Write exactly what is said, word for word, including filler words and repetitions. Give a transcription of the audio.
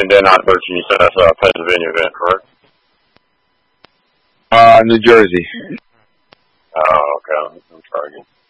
they're not searching. You said that's a Pennsylvania event, correct? Uh, New Jersey. Oh, okay. I'm trying again.